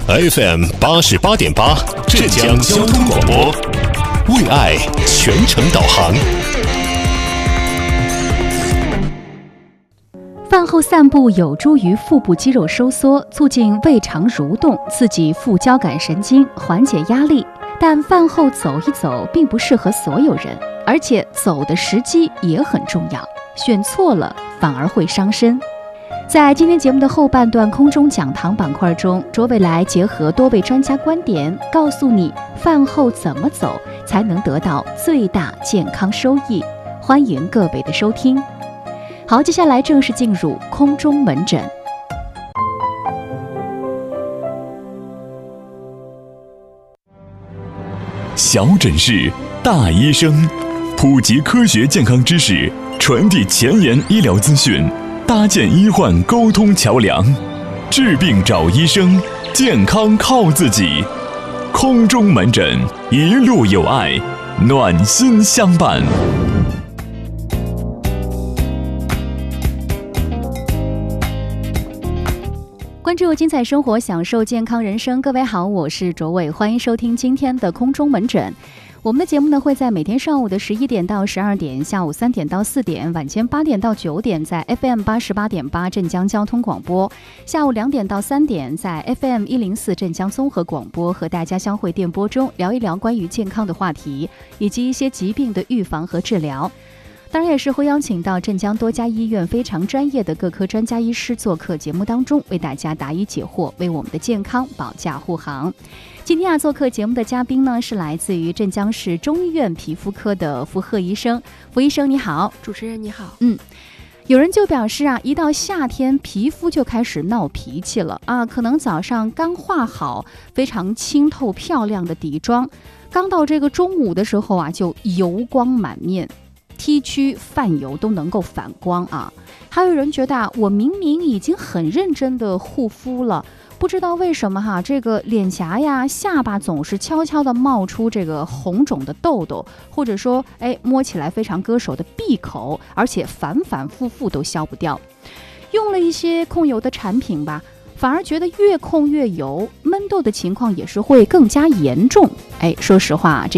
FM 88.8浙江交通广播，为爱全程导航。 饭后散步有助于腹部肌肉收缩，促进胃肠蠕动，刺激副交感神经，缓解压力。但饭后走一走并不适合所有人，而且走的时机也很重要，选错了反而会伤身。在今天节目的后半段空中讲堂板块中，卓伟来结合多位专家观点，告诉你饭后怎么走才能得到最大健康收益。欢迎各位的收听。好，接下来正式进入空中门诊。 小诊室，大医生，普及科学健康知识，传递前沿医疗资讯，搭建医患沟通桥梁，治病找医生，健康靠自己。空中门诊，一路有爱，暖心相伴。 关注精彩生活，享受健康人生。各位好，我是卓伟，欢迎收听今天的空中门诊。我们的节目呢会在每天上午的11点到12点，下午3点到4点，晚间8点到9点在 FM 88.8镇江交通广播，下午2点到3点在 FM 104镇江综合广播，和大家相会电波中聊一聊关于健康的话题，以及一些疾病的预防和治疗。当然也是会邀请到镇江多家医院非常专业的各科专家医师做客节目当中，为大家答疑解惑，为我们的健康保驾护航。今天做客节目的嘉宾呢，是来自于镇江市中医院皮肤科的符贺医生。符医生你好。 主持人你好。 有人就表示啊，一到夏天皮肤就开始闹脾气了啊，可能早上刚化好非常清透漂亮的底妆，刚到这个中午的时候啊，就油光满面，T 区泛油都能够反光啊。还有人觉得啊，我明明已经很认真的护肤了，不知道为什么这个脸颊呀、下巴总是悄悄的冒出这个红肿的痘痘，或者说摸起来非常割手的闭口，而且反反复复都消不掉。用了一些控油的产品吧，反而觉得越控越油，闷痘的情况也是会更加严重。说实话，